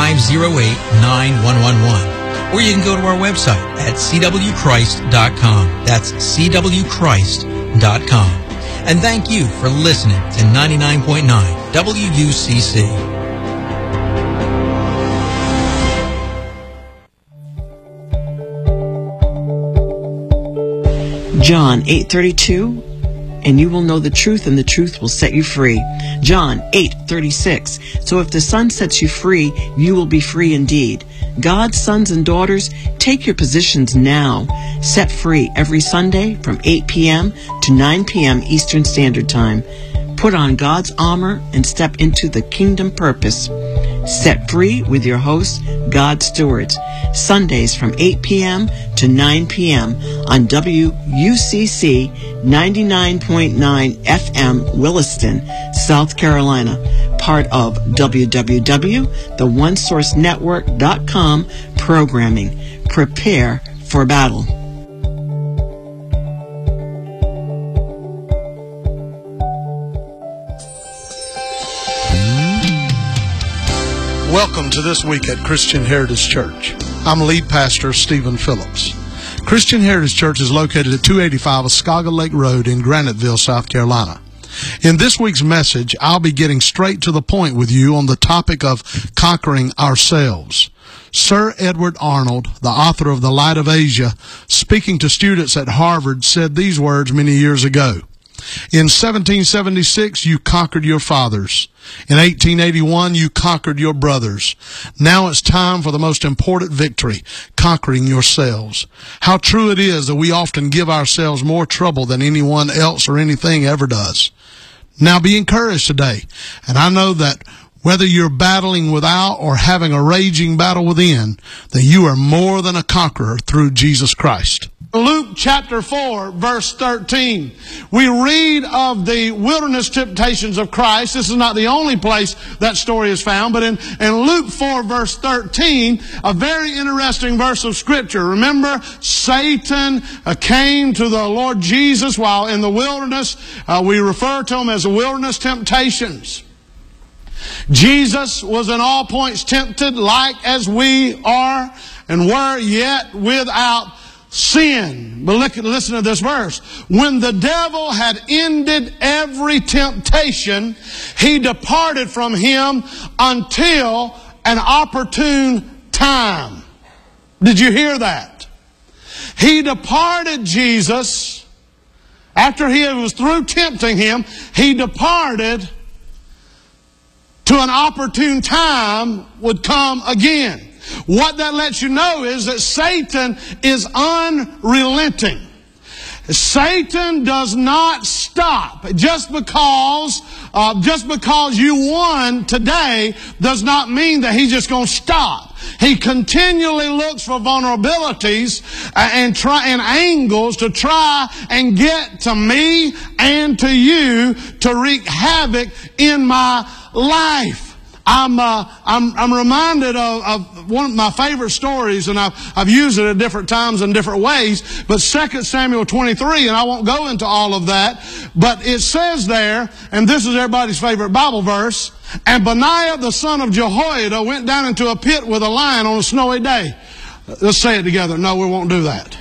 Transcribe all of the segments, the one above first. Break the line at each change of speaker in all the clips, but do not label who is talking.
508-9111. Or you can go to our website at cwchrist.com. That's cwchrist.com. And thank you for listening to 99.9 WUCC.
John 8:32, and you will know the truth, and the truth will set you free. John 8:36, so if the Son sets you free, you will be free indeed. God's sons and daughters, take your positions now. Set free every Sunday from 8 p.m. to 9 p.m. Eastern Standard Time. Put on God's armor and step into the kingdom purpose. Set free with your hosts, God Stewards. Sundays from 8 p.m. to 9 p.m. on WUCC 99.9 FM Williston, South Carolina. Part of www.theonesourcenetwork.com programming. Prepare for battle.
Welcome to This Week at Christian Heritage Church. I'm lead pastor Stephen Phillips. Christian Heritage Church is located at 285 Oscaga Lake Road in Graniteville, South Carolina. In this week's message, I'll be getting straight to the point with you on the topic of conquering ourselves. Sir Edward Arnold, the author of The Light of Asia, speaking to students at Harvard, said these words many years ago. In 1776, you conquered your fathers. In 1881, you conquered your brothers. Now it's time for the most important victory, conquering yourselves. How true it is that we often give ourselves more trouble than anyone else or anything ever does. Now be encouraged today, and I know that whether you're battling without or having a raging battle within, that you are more than a conqueror through Jesus Christ. Luke chapter 4, verse 13. We read of the wilderness temptations of Christ. This is not the only place that story is found, but in Luke 4, verse 13, a very interesting verse of Scripture. Remember, Satan came to the Lord Jesus while in the wilderness. We refer to them as the wilderness temptations. Jesus was in all points tempted like as we are, and were yet without sin. But listen to this verse. When the devil had ended every temptation, he departed from him until an opportune time. Did you hear that? He departed, Jesus, after he was through tempting him, he departed to an opportune time would come again. What that lets you know is that Satan is unrelenting. Satan does not stop. Just because you won today does not mean that he's just going to stop. He continually looks for vulnerabilities and angles to try and get to me and to you to wreak havoc in my life. I'm reminded of one of my favorite stories, and I've used it at different times in different ways, but 2 Samuel 23, and I won't go into all of that, but it says there, and this is everybody's favorite Bible verse, and Benaiah the son of Jehoiada went down into a pit with a lion on a snowy day. Let's say it together. No, we won't do that.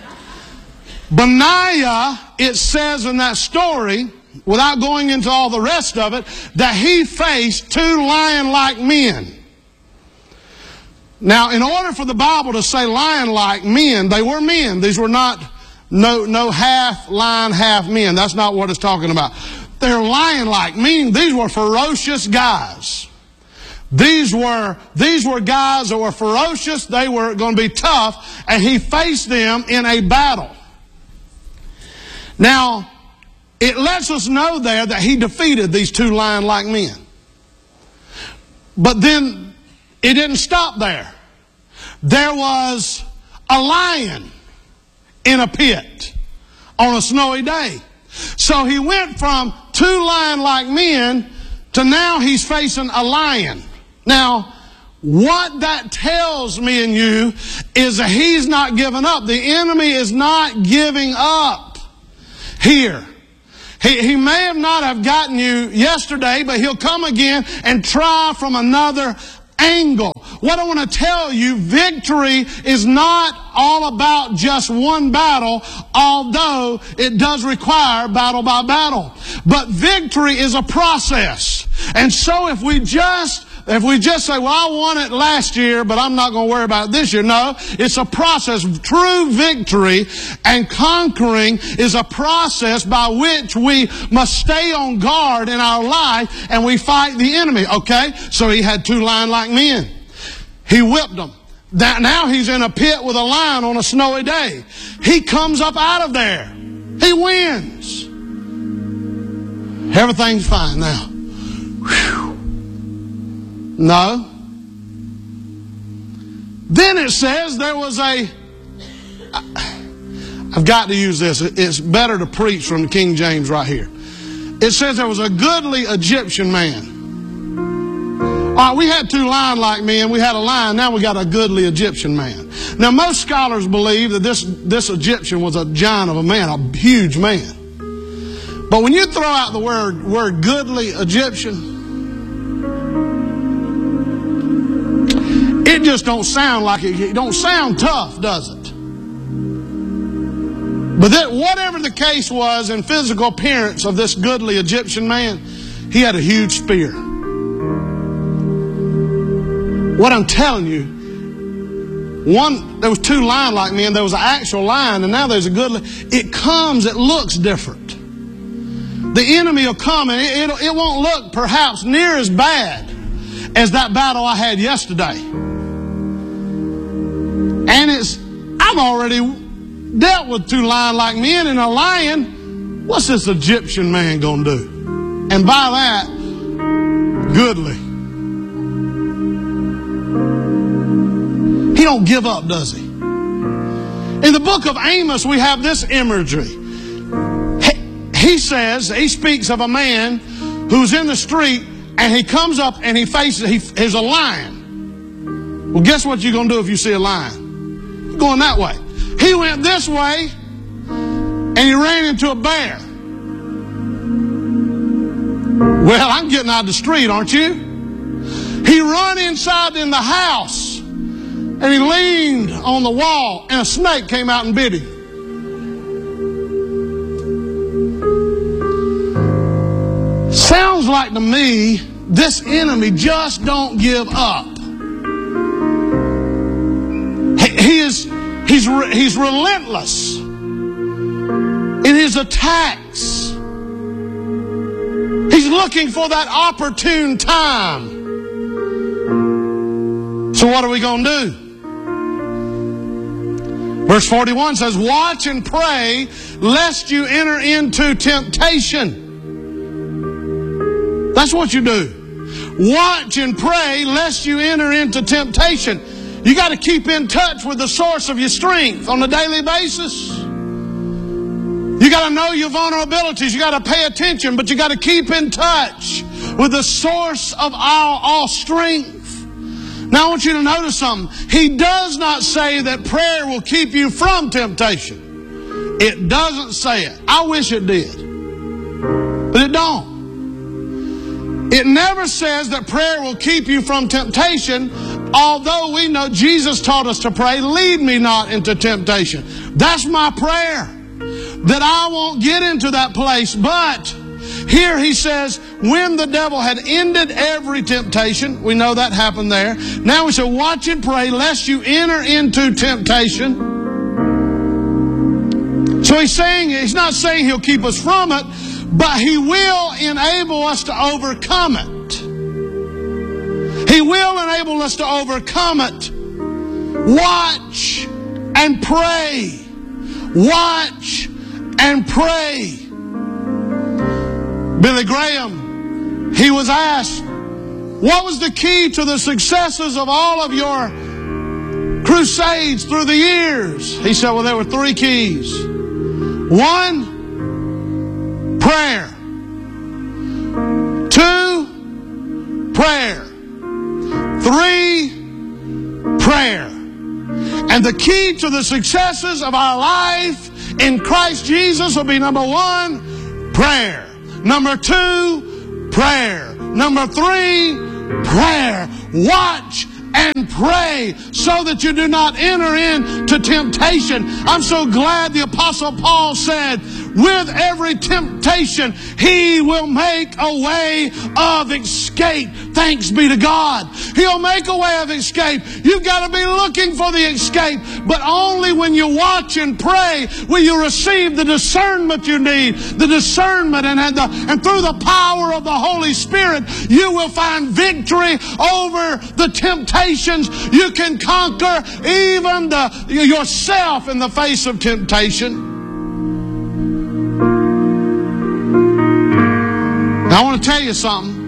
Benaiah, it says in that story, without going into all the rest of it, that he faced two lion-like men. Now, in order for the Bible to say lion-like men, they were men. These were not no half lion, half men. That's not what it's talking about. They're lion-like, meaning these were ferocious guys. These were guys that were ferocious. They were going to be tough, and he faced them in a battle. Now, it lets us know there that he defeated these two lion-like men. But then it didn't stop there. There was a lion in a pit on a snowy day. So he went from two lion-like men to now he's facing a lion. Now, what that tells me and you is that he's not giving up. The enemy is not giving up here. He may have not have gotten you yesterday, but he'll come again and try from another angle. what I want to tell you, victory is not all about just one battle, although it does require battle by battle. But victory is a process. And so if we just say, well, I won it last year, but I'm not going to worry about it this year. No, it's a process. True victory and conquering is a process by which we must stay on guard in our life and we fight the enemy. Okay? So he had 2 lion-like men. He whipped them. Now he's in a pit with a lion on a snowy day. He comes up out of there. He wins. Everything's fine now. Whew. No. Then it says there was I've got to use this. It's better to preach from the King James right here. It says there was a goodly Egyptian man. All right, we had 2 lion-like men. We had a lion. Now we got a goodly Egyptian man. Now, most scholars believe that this Egyptian was a giant of a man, a huge man. But when you throw out the word goodly Egyptian, it just don't sound like it. It don't sound tough, does it? But whatever the case was in physical appearance of this goodly Egyptian man, he had a huge spear. What I'm telling you, there was 2 lion-like men. There was an actual lion, and now there's a goodly. It looks different. The enemy will come, and it won't look perhaps near as bad as that battle I had yesterday. And I've already dealt with 2 lion-like men and a lion. What's this Egyptian man going to do? And by that, goodly. He don't give up, does he? In the book of Amos, we have this imagery. He speaks of a man who's in the street, and he comes up and he's a lion. Well, guess what you're going to do if you see a lion? You're going that way. He went this way, and he ran into a bear. Well, I'm getting out of the street, aren't you? He run inside in the house, and he leaned on the wall, and a snake came out and bit him. Sounds like to me, this enemy just don't give up. He's relentless in his attacks. He's looking for that opportune time. So what are we going to do? Verse 41 says, watch and pray lest you enter into temptation. That's what you do. Watch and pray lest you enter into temptation. You got to keep in touch with the source of your strength on a daily basis. You got to know your vulnerabilities. You got to pay attention, but you got to keep in touch with the source of all strength. Now I want you to notice something. He does not say that prayer will keep you from temptation. It doesn't say it. I wish it did. But it don't. It never says that prayer will keep you from temptation, although we know Jesus taught us to pray, lead me not into temptation. That's my prayer, that I won't get into that place. But here he says, when the devil had ended every temptation, we know that happened there. Now we say, watch and pray lest you enter into temptation. So he's not saying he'll keep us from it, but he will enable us to overcome it. He will enable us to overcome it. Watch and pray. Watch and pray. Billy Graham, he was asked, what was the key to the successes of all of your crusades through the years? He said, well, there were 3 keys. 1, prayer. 2, prayer. 3, prayer. And the key to the successes of our life in Christ Jesus will be number 1, prayer. Number 2, prayer. Number 3, prayer. Watch and pray so that you do not enter into temptation. I'm so glad the Apostle Paul said, with every temptation, He will make a way of escape. Thanks be to God. He'll make a way of escape. You've got to be looking for the escape, but only when you watch and pray will you receive the discernment you need. The discernment, and through the power of the Holy Spirit, you will find victory over the temptations. You can conquer even yourself in the face of temptation. Now, I want to tell you something.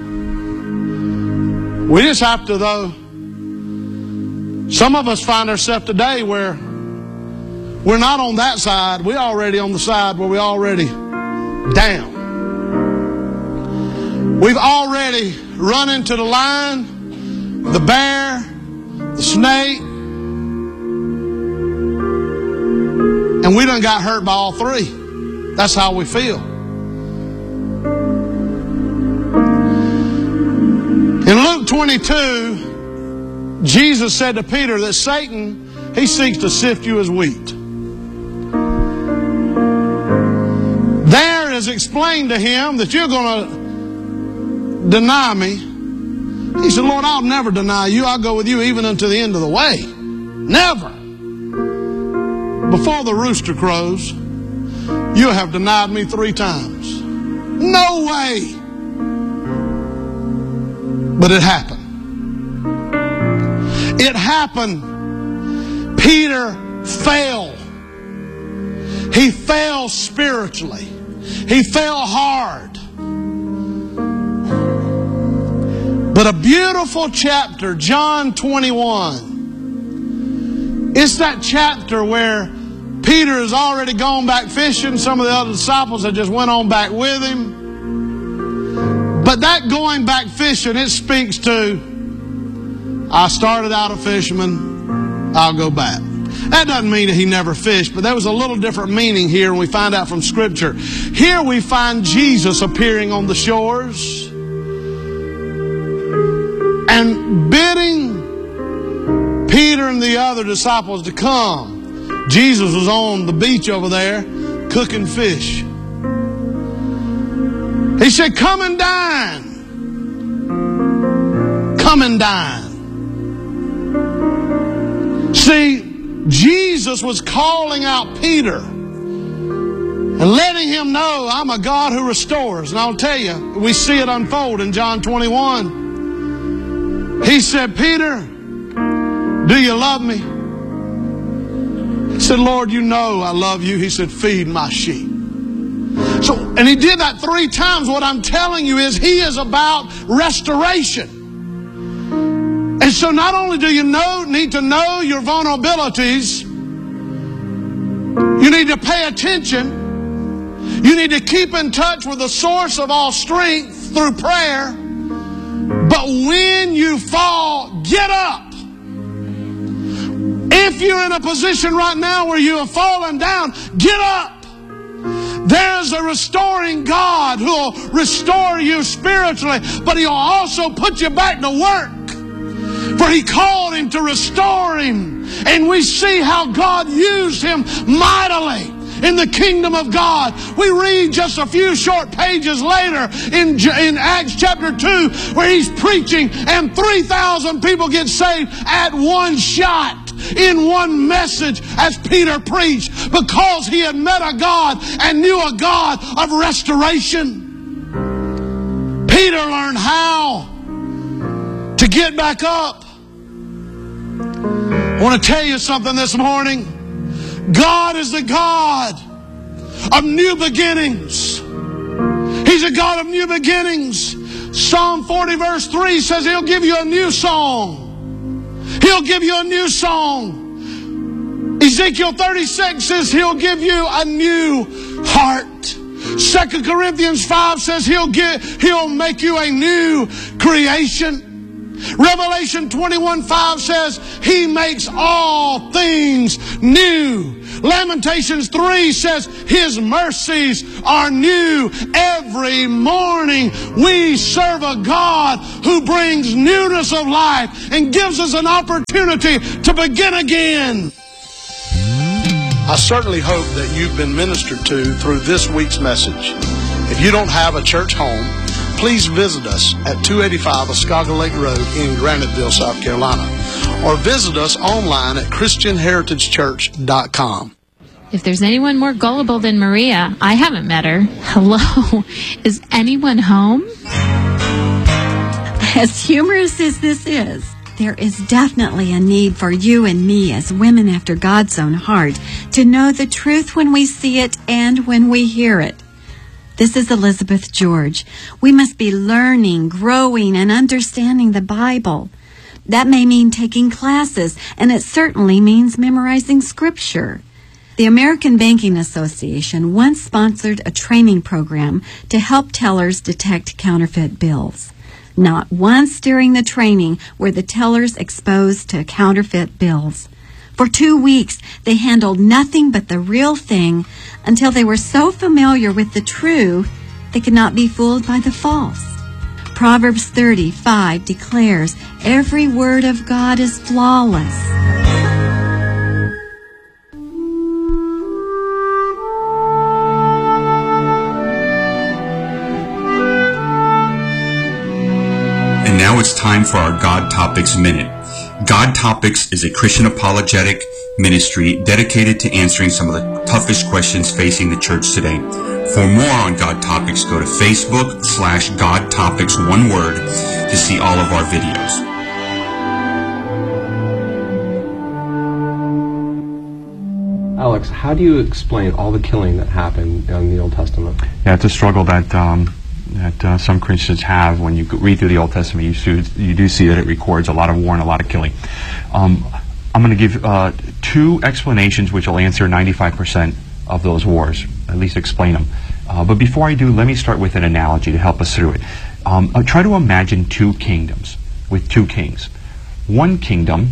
We just have to, though, some of us find ourselves today where we're not on that side. We're already on the side where we're already down. We've already run into the lion, the bear, the snake, and we done got hurt by all three. That's how we feel. In Luke 22, Jesus said to Peter that Satan, he seeks to sift you as wheat. There is explained to him that you're going to deny me. He said, Lord, I'll never deny you. I'll go with you even unto the end of the way. Never. Before the rooster crows, you have denied me 3 times. No way. But it happened. It happened. Peter fell. He fell spiritually. He fell hard. But a beautiful chapter, John 21. It's that chapter where Peter has already gone back fishing. Some of the other disciples have just went on back with him. But that going back fishing, it speaks to, I started out a fisherman, I'll go back. That doesn't mean that he never fished, but there was a little different meaning here when we find out from Scripture. Here we find Jesus appearing on the shores and bidding Peter and the other disciples to come. Jesus was on the beach over there cooking fish. He said, come and dine. Come and dine. See, Jesus was calling out Peter and letting him know, I'm a God who restores. And I'll tell you, we see it unfold in John 21. He said, Peter, do you love me? He said, Lord, you know I love you. He said, feed my sheep. And he did that 3 times. What I'm telling you is he is about restoration. And so not only do you need to know your vulnerabilities, you need to pay attention. You need to keep in touch with the source of all strength through prayer. But when you fall, get up. If you're in a position right now where you have fallen down, get up. There's a restoring God who will restore you spiritually, but He'll also put you back to work. For He called him to restore him. And we see how God used him mightily in the kingdom of God. We read just a few short pages later in Acts chapter 2 where he's preaching and 3,000 people get saved at one shot. In one message as Peter preached, because he had met a God and knew a God of restoration. Peter learned how to get back up. I want to tell you something this morning. God is the God of new beginnings. He's a God of new beginnings. Psalm 40 verse 3 says He'll give you a new song. He'll give you a new song. Ezekiel 36 says He'll give you a new heart. 2 Corinthians 5 says He'll make you a new creation. Revelation 21:5 says, He makes all things new. Lamentations 3 says, His mercies are new every morning. We serve a God who brings newness of life and gives us an opportunity to begin again. I certainly hope that you've been ministered to through this week's message. If you don't have a church home, please visit us at 285 Oscaga Lake Road in Graniteville, South Carolina, or visit us online at ChristianHeritageChurch.com.
If there's anyone more gullible than Maria, I haven't met her. Hello, is anyone home?
As humorous as this is, there is definitely a need for you and me as women after God's own heart to know the truth when we see it and when we hear it. This is Elizabeth George. We must be learning, growing, and understanding the Bible. That may mean taking classes, and it certainly means memorizing Scripture. The American Banking Association once sponsored a training program to help tellers detect counterfeit bills. Not once during the training were the tellers exposed to counterfeit bills. For 2 weeks, they handled nothing but the real thing until they were so familiar with the true, they could not be fooled by the false. Proverbs 30:5 declares, every word of God is flawless.
And now it's time for our God Topics Minute. God Topics is a Christian apologetic ministry dedicated to answering some of the toughest questions facing the church today. For more on God Topics, go to Facebook/God Topics, one word, to see all of our videos.
Alex, how do you explain all the killing that happened in the Old Testament?
Yeah, it's a struggle that some Christians have. When you read through the Old Testament, you do see that it records a lot of war and a lot of killing. I'm going to give two explanations which will answer 95% of those wars, at least explain them. But before I do, let me start with an analogy to help us through it. Try to imagine two kingdoms with two kings. One kingdom,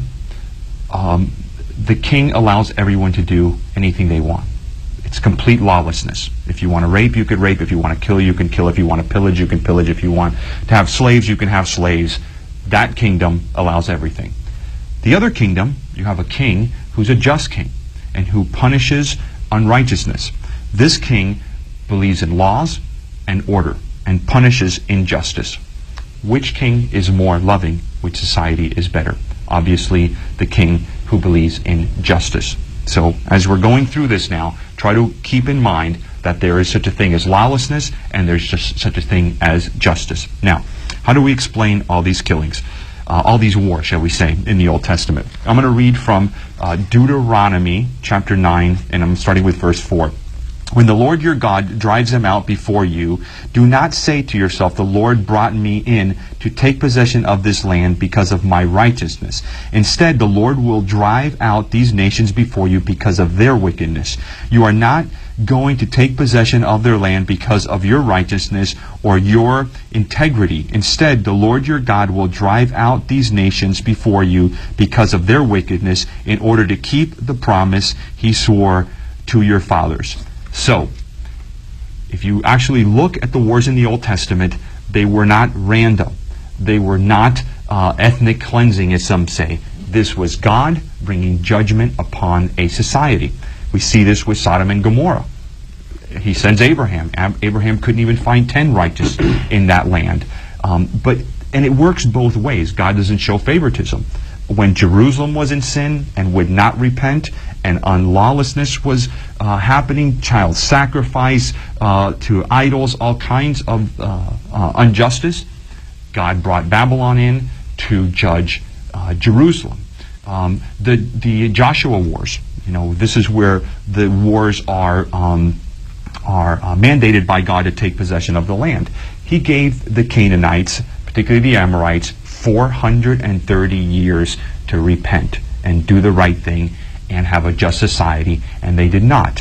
the king allows everyone to do anything they want. It's complete lawlessness. If you want to rape, you can rape. If you want to kill, you can kill. If you want to pillage, you can pillage. If you want to have slaves, you can have slaves. That kingdom allows everything. The other kingdom, you have a king who's a just king and who punishes unrighteousness. This king believes in laws and order and punishes injustice. Which king is more loving? Which society is better? Obviously, the king who believes in justice. So, as we're going through this now, try to keep in mind that there is such a thing as lawlessness and there's just such a thing as justice. Now, how do we explain all these killings? All these wars, shall we say, in the Old Testament. I'm going to read from Deuteronomy chapter 9, and I'm starting with verse 4. When the Lord your God drives them out before you, do not say to yourself, the Lord brought me in to take possession of this land because of my righteousness. Instead, the Lord will drive out these nations before you because of their wickedness. You are not going to take possession of their land because of your righteousness or your integrity. Instead, the Lord your God will drive out these nations before you because of their wickedness in order to keep the promise He swore to your fathers. So, if you actually look at the wars in the Old Testament, they were not random. They were not ethnic cleansing, as some say. This was God bringing judgment upon a society. We see this with Sodom and Gomorrah. He sends Abraham. Abraham couldn't even find 10 righteous in that land. And it works both ways. God doesn't show favoritism. When Jerusalem was in sin and would not repent, and lawlessness was happening, child sacrifice to idols, all kinds of injustice, God brought Babylon in to judge Jerusalem. The Joshua Wars, this is where the wars are mandated by God to take possession of the land. He gave the Canaanites, particularly the Amorites, 430 years to repent and do the right thing and have a just society, and they did not.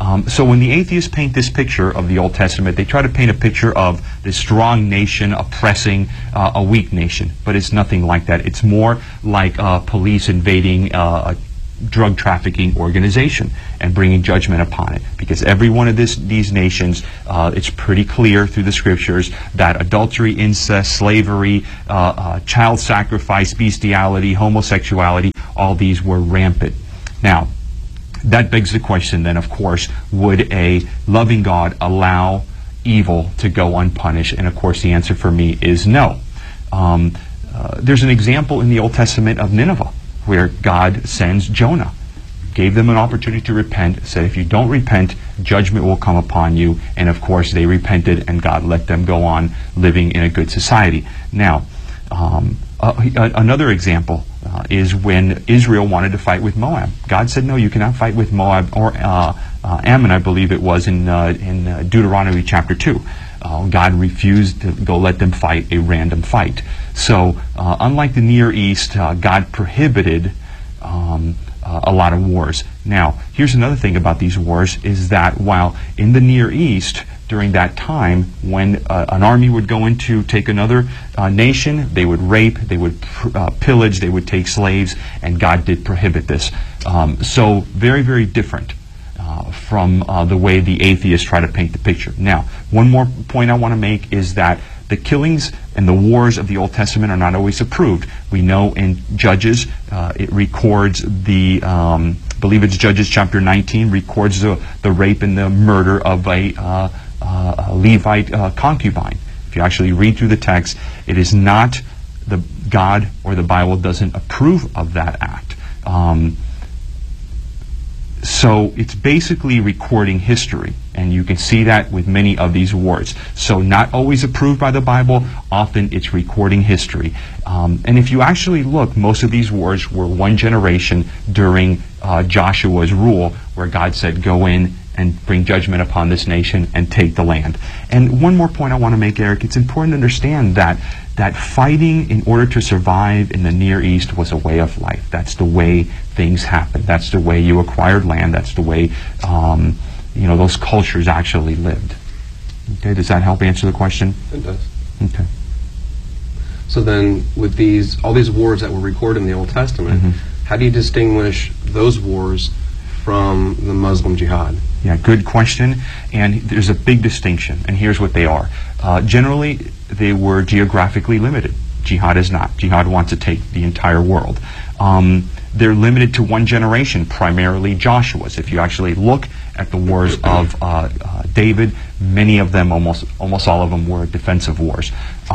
So when the atheists paint this picture of the Old Testament, they try to paint a picture of this strong nation oppressing a weak nation. But it's nothing like that. It's more like police invading a drug trafficking organization and bringing judgment upon it. Because every one of these nations, it's pretty clear through the scriptures that adultery, incest, slavery, child sacrifice, bestiality, homosexuality, all these were rampant. Now, that begs the question then, of course, would a loving God allow evil to go unpunished? And of course the answer for me is no. There's an example in the Old Testament of Nineveh, where God sends Jonah, gave them an opportunity to repent, said if you don't repent, judgment will come upon you, and of course they repented and God let them go on living in a good society. Now, another example is when Israel wanted to fight with Moab. God said, no, you cannot fight with Moab or Ammon, I believe it was in Deuteronomy chapter 2. God refused to go let them fight a random fight. So, unlike the Near East, God prohibited a lot of wars. Now, here's another thing about these wars, is that while in the Near East, during that time, when an army would go in to take another nation, they would rape, they would pillage, they would take slaves, and God did prohibit this. So, very, very different from the way the atheists try to paint the picture. Now, one more point I want to make is that the killings and the wars of the Old Testament are not always approved. We know in Judges, it records the, I believe it's Judges chapter 19, records the rape and the murder of a Levite concubine. If you actually read through the text, it is not the God or the Bible doesn't approve of that act. So it's basically recording history, and you can see that with many of these wars. So not always approved by the Bible, often it's recording history. And if you actually look, most of these wars were one generation during Joshua's rule, where God said, go in and bring judgment upon this nation and take the land. And one more point I want to make, Eric, it's important to understand that fighting in order to survive in the Near East was a way of life. That's the way things happened. That's the way you acquired land. That's the way those cultures actually lived. Okay, does that help answer the question?
It does.
Okay.
So then, with all these wars that were recorded in the Old Testament, how do you distinguish those wars from the Muslim jihad?
Yeah, good question. And there's a big distinction, and here's what they are. Generally, they were geographically limited. Jihad is not. Jihad wants to take the entire world. They're limited to one generation, primarily Joshua's. If you actually look at the wars of David, many of them, almost all of them, were defensive wars.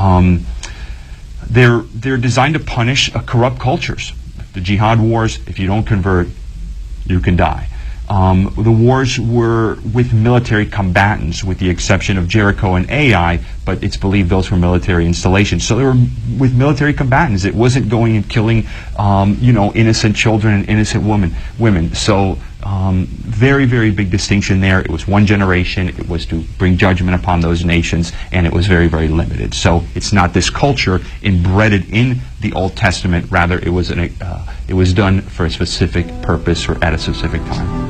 They're designed to punish corrupt cultures. The jihad wars, if you don't convert, you can die. The wars were with military combatants, with the exception of Jericho and Ai, but it's believed those were military installations. So they were with military combatants. It wasn't going and killing, innocent children and innocent women. So very, very big distinction there. It was one generation. It was to bring judgment upon those nations, and it was very, very limited. So it's not this culture embedded in the Old Testament. Rather, it was done for a specific purpose or at a specific time.